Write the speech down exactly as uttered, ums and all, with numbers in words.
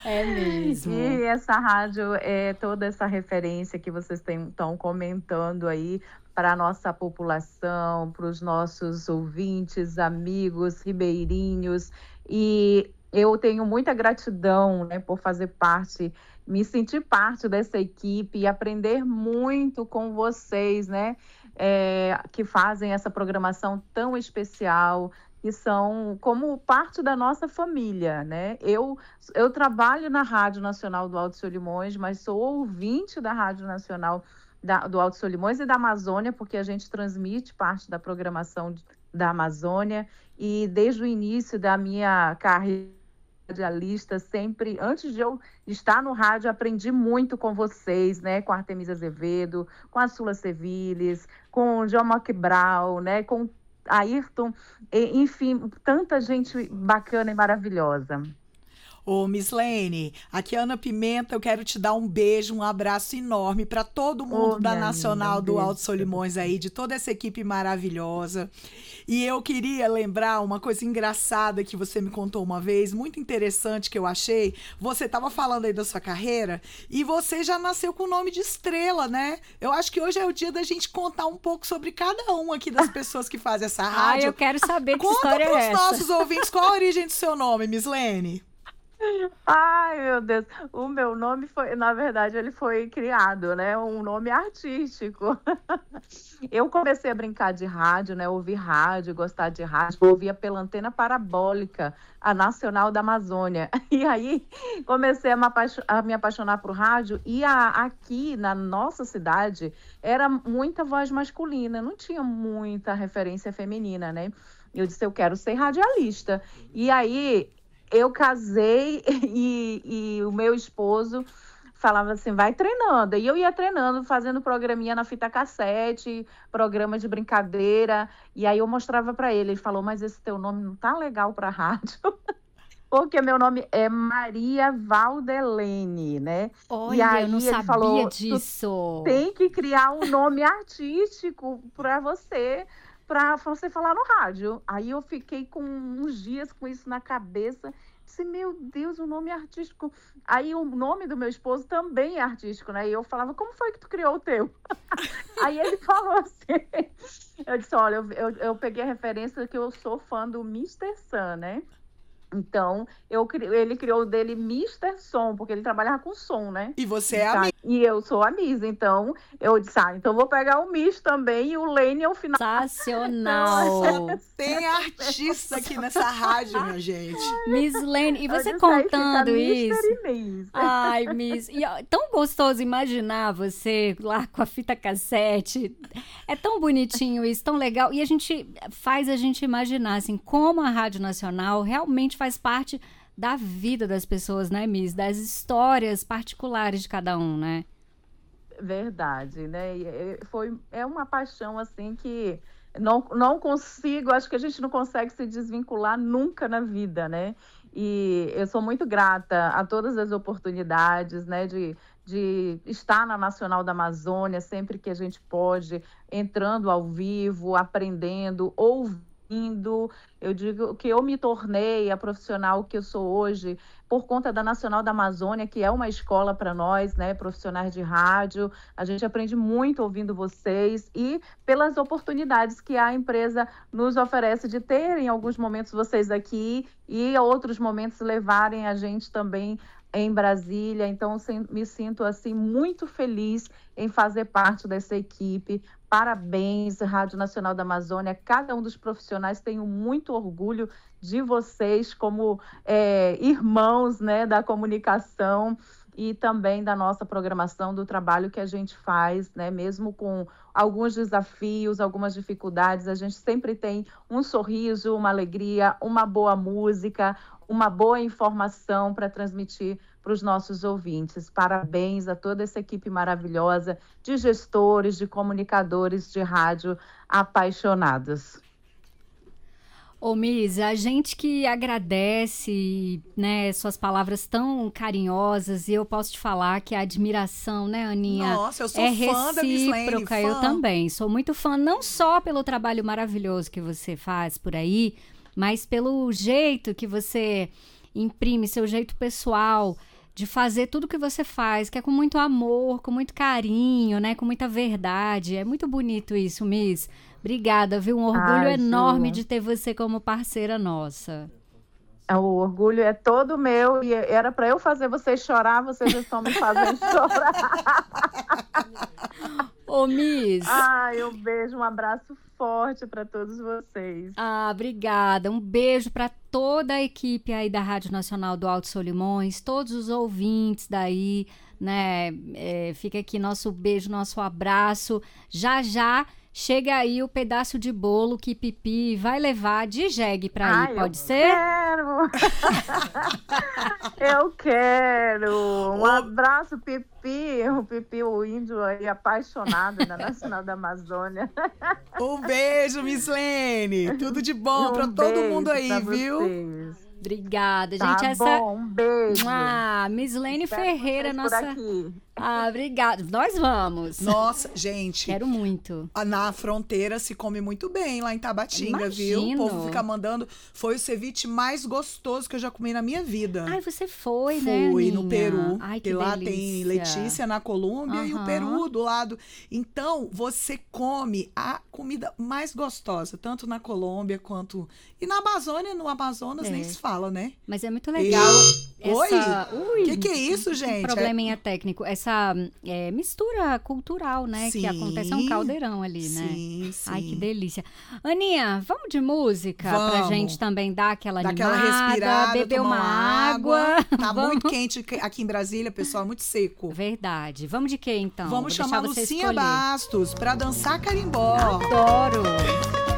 É mesmo. E essa rádio é toda essa referência que vocês estão comentando aí para a nossa população, para os nossos ouvintes, amigos, ribeirinhos. E eu tenho muita gratidão, né, por fazer parte, me sentir parte dessa equipe e aprender muito com vocês, né, é, que fazem essa programação tão especial, que são como parte da nossa família, né? Eu, eu trabalho na Rádio Nacional do Alto Solimões, mas sou ouvinte da Rádio Nacional da, do Alto Solimões e da Amazônia, porque a gente transmite parte da programação de, da Amazônia, e desde o início da minha carreira radialista, sempre, antes de eu estar no rádio, aprendi muito com vocês, né? Com a Artemisia Azevedo, com a Sula Seviles, com o João Mocbrau, né? Com Ayrton, enfim, tanta gente bacana e maravilhosa. Ô, Mislene, aqui é Ana Pimenta, eu quero te dar um beijo, um abraço enorme para todo mundo Ô, da minha Nacional linda, um do beijo. Alto Solimões aí, de toda essa equipe maravilhosa. E eu queria lembrar uma coisa engraçada que você me contou uma vez, muito interessante que eu achei. Você estava falando aí da sua carreira e você já nasceu com o nome de estrela, né? Eu acho que hoje é o dia da gente contar um pouco sobre cada um aqui das pessoas que fazem essa rádio. Ai, eu quero saber que Conta história pros é essa. nossos ouvintes qual a origem do seu nome, Mislene. Ai, meu Deus. O meu nome foi, na verdade, ele foi criado, né? Um nome artístico. Eu comecei a brincar de rádio, né? Ouvir rádio, gostar de rádio. Eu ouvia pela antena parabólica, a Nacional da Amazônia. E aí comecei a me, apaixo- a me apaixonar por rádio. E a- aqui na nossa cidade era muita voz masculina, não tinha muita referência feminina, né? Eu disse, eu quero ser radialista. E aí eu casei e, e o meu esposo falava assim, vai treinando. E eu ia treinando, fazendo programinha na fita cassete, programa de brincadeira. E aí eu mostrava para ele. Ele falou, mas esse teu nome não tá legal para rádio. Porque meu nome é Maria Valdelene, né? E Olha, aí eu não ele sabia falou, tu disso. tem que criar um nome artístico para você, para você falar no rádio. Aí eu fiquei com uns dias com isso na cabeça. Disse, meu Deus, o nome artístico. Aí o nome do meu esposo também é artístico, né? E eu falava, como foi que tu criou o teu? Aí ele falou assim, eu disse, olha, eu, eu, eu peguei a referência que eu sou fã do mister Sun, né? Então, eu, cri- ele criou o dele mister Som, porque ele trabalhava com som, né? E você é Tá. amiga. E eu sou a Miss, então eu disse, ah, então vou pegar o Miss também e o Lane ao final. Sensacional. Tem artista aqui nessa rádio, minha gente. Miss Lane, e Eu você disse, aí fica contando mister isso? e Miss. Ai, Miss, e, ó, tão gostoso imaginar você lá com a fita cassete. É tão bonitinho isso, tão legal. E a gente faz a gente imaginar, assim, como a Rádio Nacional realmente faz parte da vida das pessoas, né, Miss? Das histórias particulares de cada um, né? Verdade, né? E, é, foi, é uma paixão, assim, que não, não consigo, acho que a gente não consegue se desvincular nunca na vida, né? E eu sou muito grata a todas as oportunidades, né, de, de estar na Nacional da Amazônia sempre que a gente pode, entrando ao vivo, aprendendo, ouvindo. Eu digo que eu me tornei a profissional que eu sou hoje por conta da Nacional da Amazônia, que é uma escola para nós, né, profissionais de rádio. A gente aprende muito ouvindo vocês e pelas oportunidades que a empresa nos oferece de ter em alguns momentos vocês aqui e outros momentos levarem a gente também em Brasília. Então, sim, me sinto assim muito feliz em fazer parte dessa equipe. Parabéns, Rádio Nacional da Amazônia. Cada um dos profissionais, tenho muito orgulho de vocês como é, irmãos, né, da comunicação e também da nossa programação, do trabalho que a gente faz, né, mesmo com alguns desafios, algumas dificuldades, a gente sempre tem um sorriso, uma alegria, uma boa música, uma boa informação para transmitir para os nossos ouvintes. Parabéns a toda essa equipe maravilhosa de gestores, de comunicadores de rádio apaixonados. Ô, Miss, a gente que agradece, né, suas palavras tão carinhosas, e eu posso te falar que a admiração, né, Aninha, Nossa, eu sou é fã da Miss Lane, recíproca. fã. Eu também sou muito fã, não só pelo trabalho maravilhoso que você faz por aí, mas pelo jeito que você imprime, seu jeito pessoal, de fazer tudo que você faz, que é com muito amor, com muito carinho, né? Com muita verdade. É muito bonito isso, Miss. Obrigada, viu? Um orgulho Ai, enorme Ju. de ter você como parceira nossa. O orgulho é todo meu e era para eu fazer vocês chorar, vocês estão me fazendo chorar. Ô, Miss. Ai, um beijo, um abraço forte para todos vocês. Ah, obrigada. Um beijo para toda a equipe aí da Rádio Nacional do Alto Solimões, todos os ouvintes daí, né? É, fica aqui nosso beijo, nosso abraço. Já, já chega aí o pedaço de bolo que Pipi vai levar de jegue para ir, Ai, pode eu ser? Quero. Eu quero. Um abraço, Pipi. O Pipi, o índio aí apaixonado na Nacional da Amazônia. Um beijo, Miss Lene. Tudo de bom Um para todo beijo mundo aí, pra viu? vocês. Obrigada, Tá gente. Essa... bom, um beijo. Ah, Miss Lene Espero Ferreira, vocês por nossa. aqui. Ah, obrigada. Nós vamos. Nossa, gente. Quero muito. Na fronteira se come muito bem lá em Tabatinga, viu? O Imagino. povo fica mandando. Foi o ceviche mais gostoso que eu já comi na minha vida. Ai, você foi, né, Fui no Aninha? Peru. Ai, que e lá delícia. tem Letícia na Colômbia e o Aham. Peru do lado. Então, você come a comida mais gostosa, tanto na Colômbia quanto. E na Amazônia, no Amazonas, É. nem se fala, né? Mas é muito legal. Oi? Essa... Ui, Que que é isso, gente? Probleminha técnico. Essa é, mistura cultural, né? Sim. Que acontece, é um caldeirão ali, né? Sim, sim. Ai, que delícia. Aninha, vamos de música? Pra Vamos. gente também dar aquela Dá aquela animada, respirada, beber tomar uma água. Tá Vamos. muito quente aqui em Brasília, pessoal, muito seco. Verdade. Vamos de quê, então? Vamos Vou chamar deixar você Lucinha escolher. Bastos pra dançar carimbó. Adoro.